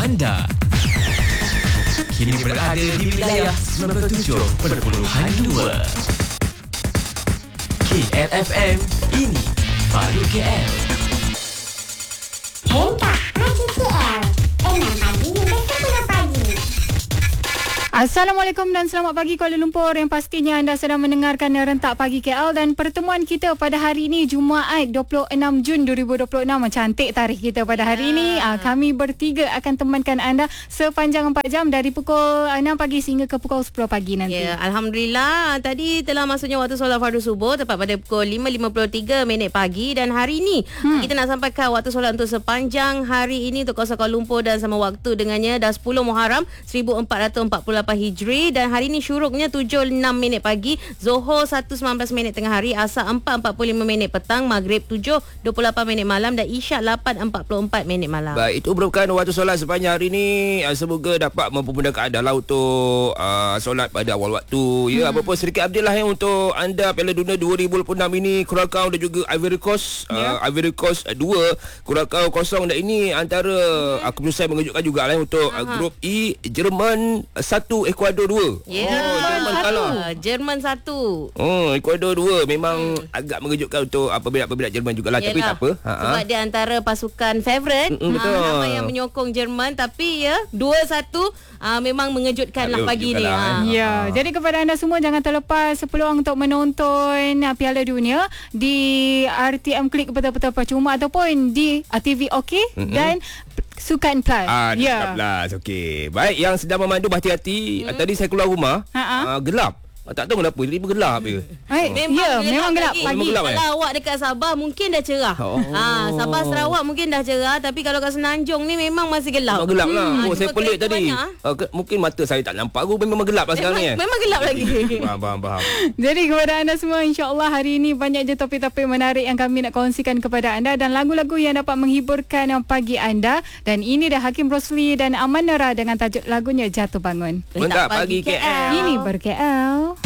anda. Kini berada di wilayah 97.2 KLFM. Ini baru KL. Hentak Pagi KL 6 pagi hingga 10 pagi. Assalamualaikum dan selamat pagi Kuala Lumpur. Yang pastinya anda sedang mendengarkan Rentak Pagi KL dan pertemuan kita pada hari ini Jumaat 26 Jun 2026. Cantik tarikh kita pada hari ini. Kami bertiga akan temankan anda sepanjang 4 jam dari pukul 6 pagi sehingga ke pukul 10 pagi nanti. Ya, Alhamdulillah. Tadi telah masuknya waktu solat fardu subuh tepat pada pukul 5.53 minit pagi dan hari ini kita nak sampaikan waktu solat untuk sepanjang hari ini untuk kawasan Kuala Lumpur dan sama waktu dengannya dah 10 Muharram 1448 Hijri dan hari ini syuruknya 7.06 minit pagi, Zohor 1.19 minit tengah hari, Asar 4.45 minit petang, Maghrib 7.28 minit malam dan Isyak 8.44 minit malam. Baik, itu merupakan waktu solat sepanjang hari ini. Semoga dapat mempermudahkan anda lah untuk solat pada awal waktu. Ya, apa pun sedikit update lah untuk anda Piala Dunia 2026 ini, Curacao dan juga Ivory Coast. Ivory Coast 2, Curacao 0 dan ini antara keputusan mengejutkan juga lah untuk grup E. Jerman 1, Ecuador 2. Jerman kalah. Jerman 1. Ecuador 2 memang agak mengejutkan untuk apabila Jerman jugalah. Tapi tak apa. Sebab dia antara pasukan favourite. Betul. Ramai yang menyokong Jerman tapi ya 2-1 memang mengejutkan lah pagi ni. Ya, jadi kepada anda semua jangan terlepas peluang untuk menonton Piala Dunia di RTM Klik betul-betul percuma ataupun di TV OK dan Sukan Plus. Sukan Plus. Okey. Baik, yang sedang memandu berhati-hati. Tadi saya keluar rumah, gelap. Tak tahu kenapa tiba-tiba gelap je. Memang gelap lagi. pagi. Kalau awak dekat Sabah mungkin dah cerah. Sabah Sarawak mungkin dah cerah tapi kalau kat Semenanjung ni memang masih gelap. Gelap lah. Saya pelik tadi. Banyak, mungkin mata saya tak nampak. Memang gelap lah sekarang ni. Memang gelap lagi. Faham. Jadi kepada anda semua, insya-Allah hari ini banyak je topik-topik menarik yang kami nak kongsikan kepada anda dan lagu-lagu yang dapat menghiburkan pagi anda. Dan ini dah Hakim Rosli dan Aman Nara dengan tajuk lagunya Jatuh Bangun. Rentak Pagi KL. Ini ber-KL.